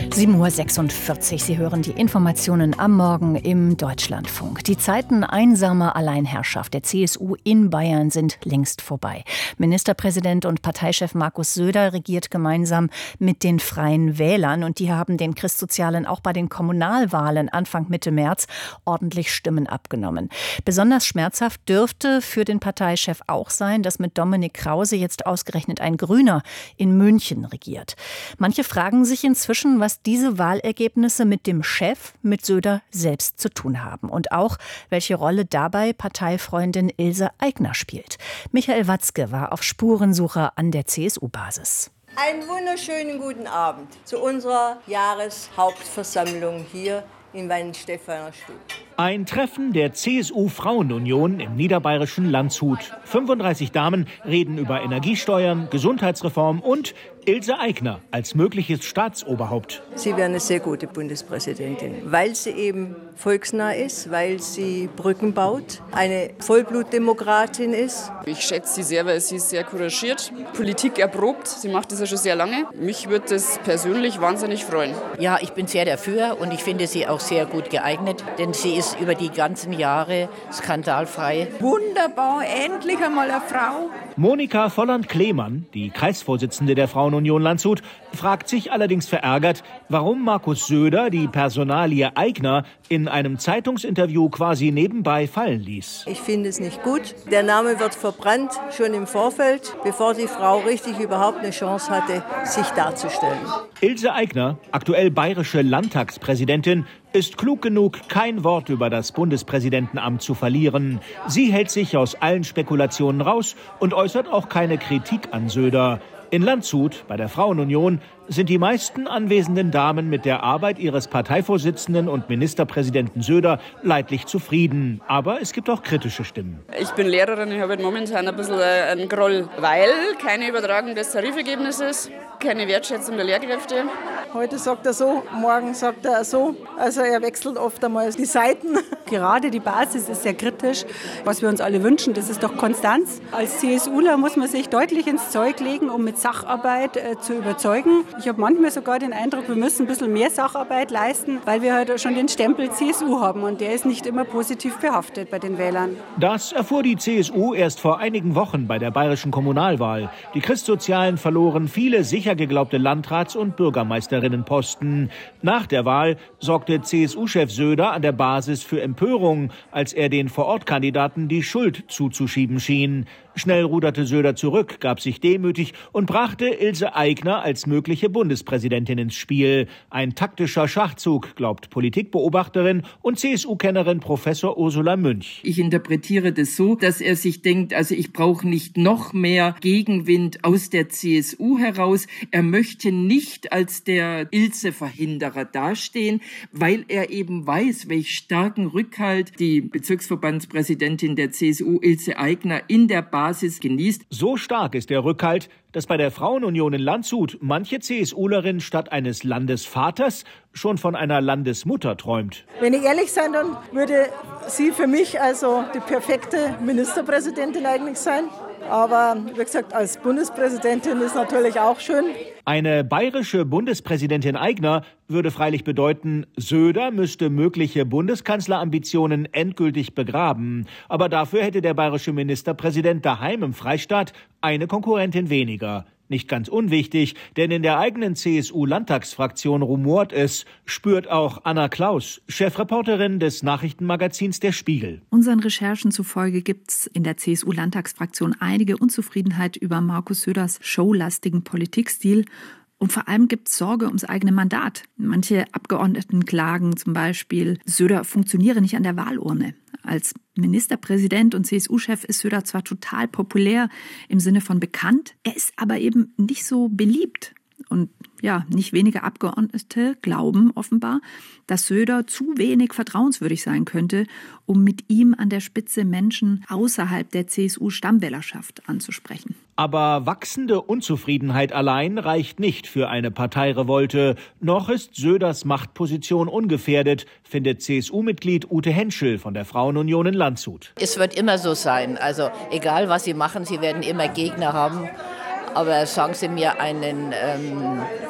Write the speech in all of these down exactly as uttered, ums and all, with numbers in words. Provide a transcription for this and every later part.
sieben Uhr sechsundvierzig. Sie hören die Informationen am Morgen im Deutschlandfunk. Die Zeiten einsamer Alleinherrschaft der C S U in Bayern sind längst vorbei. Ministerpräsident und Parteichef Markus Söder regiert gemeinsam mit den Freien Wählern. Und die haben den Christsozialen auch bei den Kommunalwahlen Anfang Mitte März ordentlich Stimmen abgenommen. Besonders schmerzhaft dürfte für den Parteichef auch sein, dass mit Dominik Krause jetzt ausgerechnet ein Grüner in München regiert. Manche fragen sich inzwischen, was diese Wahlergebnisse mit dem Chef, mit Söder selbst zu tun haben. Und auch, welche Rolle dabei Parteifreundin Ilse Aigner spielt. Michael Watzke war auf Spurensuche an der C S U-Basis. Einen wunderschönen guten Abend zu unserer Jahreshauptversammlung hier in Weihenstephaner Stube. Ein Treffen der C S U-Frauenunion im niederbayerischen Landshut. fünfunddreißig Damen reden über Energiesteuern, Gesundheitsreform und Ilse Aigner als mögliches Staatsoberhaupt. Sie wäre eine sehr gute Bundespräsidentin, weil sie eben volksnah ist, weil sie Brücken baut, eine Vollblutdemokratin ist. Ich schätze sie sehr, weil sie ist sehr couragiert, Politik erprobt. Sie macht das ja schon sehr lange. Mich würde das persönlich wahnsinnig freuen. Ja, ich bin sehr dafür und ich finde sie auch sehr gut geeignet, denn sie ist über die ganzen Jahre skandalfrei. Wunderbar, endlich einmal eine Frau. Monika Volland-Klemann, die Kreisvorsitzende der Frauenunion Landshut, fragt sich allerdings verärgert, warum Markus Söder die Personalie Aigner in einem Zeitungsinterview quasi nebenbei fallen ließ. Ich finde es nicht gut. Der Name wird verbrannt, schon im Vorfeld, bevor die Frau richtig überhaupt eine Chance hatte, sich darzustellen. Ilse Aigner, aktuell bayerische Landtagspräsidentin, ist klug genug, kein Wort über das Bundespräsidentenamt zu verlieren. Sie hält sich aus allen Spekulationen raus und äußert auch keine Kritik an Söder. In Landshut, bei der Frauenunion, sind die meisten anwesenden Damen mit der Arbeit ihres Parteivorsitzenden und Ministerpräsidenten Söder leidlich zufrieden. Aber es gibt auch kritische Stimmen. Ich bin Lehrerin, ich habe momentan ein bisschen einen Groll, weil keine Übertragung des Tarifergebnisses, keine Wertschätzung der Lehrkräfte. Heute sagt er so, morgen sagt er so. Also er wechselt oft einmal die Seiten. Gerade die Basis ist sehr kritisch. Was wir uns alle wünschen, das ist doch Konstanz. Als CSUler muss man sich deutlich ins Zeug legen, um mit Sacharbeit äh, zu überzeugen. Ich habe manchmal sogar den Eindruck, wir müssen ein bisschen mehr Sacharbeit leisten, weil wir halt schon den Stempel C S U haben und der ist nicht immer positiv behaftet bei den Wählern. Das erfuhr die C S U erst vor einigen Wochen bei der bayerischen Kommunalwahl. Die Christsozialen verloren viele sicher geglaubte Landrats- und Bürgermeisterinnenposten. Nach der Wahl sorgte C S U-Chef Söder an der Basis für Empörung, als er den Vorortkandidaten die Schuld zuzuschieben schien. Schnell ruderte Söder zurück, gab sich demütig und brachte Ilse Aigner als mögliche Bundespräsidentin ins Spiel. Ein taktischer Schachzug, glaubt Politikbeobachterin und C S U-Kennerin Professor Ursula Münch. Ich interpretiere das so, dass er sich denkt, also ich brauche nicht noch mehr Gegenwind aus der C S U heraus. Er möchte nicht als der Ilse-Verhinderer dastehen, weil er eben weiß, welch starken Rückhalt die Bezirksverbandspräsidentin der C S U, Ilse Aigner, in der Basis genießt. So stark ist der Rückhalt, dass bei der Frauenunion in Landshut manche CSUlerin statt eines Landesvaters schon von einer Landesmutter träumt. Wenn ich ehrlich sein, dann würde sie für mich also die perfekte Ministerpräsidentin eigentlich sein. Aber wie gesagt, als Bundespräsidentin ist natürlich auch schön. Eine bayerische Bundespräsidentin Aigner würde freilich bedeuten, Söder müsste mögliche Bundeskanzlerambitionen endgültig begraben. Aber dafür hätte der bayerische Ministerpräsident daheim im Freistaat eine Konkurrentin weniger. Nicht ganz unwichtig, denn in der eigenen C S U-Landtagsfraktion rumort es, spürt auch Anna Klaus, Chefreporterin des Nachrichtenmagazins Der Spiegel. Unseren Recherchen zufolge gibt es in der C S U-Landtagsfraktion einige Unzufriedenheit über Markus Söders showlastigen Politikstil. Und vor allem gibt es Sorge ums eigene Mandat. Manche Abgeordneten klagen zum Beispiel, Söder funktioniere nicht an der Wahlurne. Als Ministerpräsident und C S U-Chef ist Söder zwar total populär im Sinne von bekannt, er ist aber eben nicht so beliebt. Und ja, nicht wenige Abgeordnete glauben offenbar, dass Söder zu wenig vertrauenswürdig sein könnte, um mit ihm an der Spitze Menschen außerhalb der C S U-Stammwählerschaft anzusprechen. Aber wachsende Unzufriedenheit allein reicht nicht für eine Parteirevolte. Noch ist Söders Machtposition ungefährdet, findet C S U-Mitglied Ute Henschel von der Frauenunion in Landshut. Es wird immer so sein. Also egal, was sie machen, sie werden immer Gegner haben. Aber sagen Sie mir einen, ähm,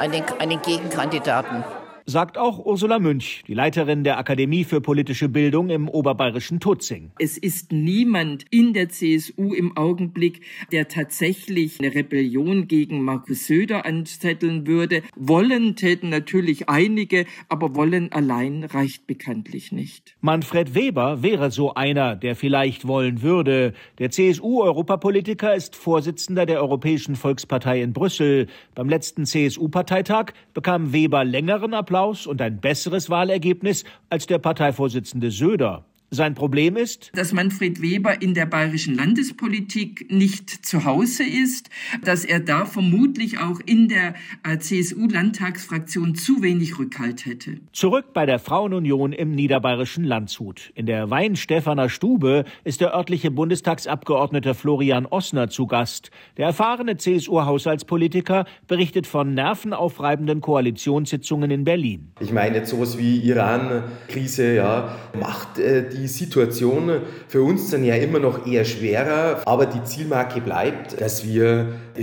einen, einen Gegenkandidaten. Sagt auch Ursula Münch, die Leiterin der Akademie für politische Bildung im oberbayerischen Tutzing. Es ist niemand in der C S U im Augenblick, der tatsächlich eine Rebellion gegen Markus Söder anzetteln würde. Wollen täten natürlich einige, aber wollen allein reicht bekanntlich nicht. Manfred Weber wäre so einer, der vielleicht wollen würde. Der C S U-Europapolitiker ist Vorsitzender der Europäischen Volkspartei in Brüssel. Beim letzten C S U-Parteitag bekam Weber längeren Applaus und ein besseres Wahlergebnis als der Parteivorsitzende Söder. Sein Problem ist, dass Manfred Weber in der bayerischen Landespolitik nicht zu Hause ist, dass er da vermutlich auch in der C S U-Landtagsfraktion zu wenig Rückhalt hätte. Zurück bei der Frauenunion im niederbayerischen Landshut. In der Weinstephaner Stube ist der örtliche Bundestagsabgeordnete Florian Ossner zu Gast. Der erfahrene C S U-Haushaltspolitiker berichtet von nervenaufreibenden Koalitionssitzungen in Berlin. Ich meine, jetzt sowas wie Iran-Krise, ja, macht äh, die Die Situation für uns dann ja immer noch eher schwerer, aber die Zielmarke bleibt, dass wir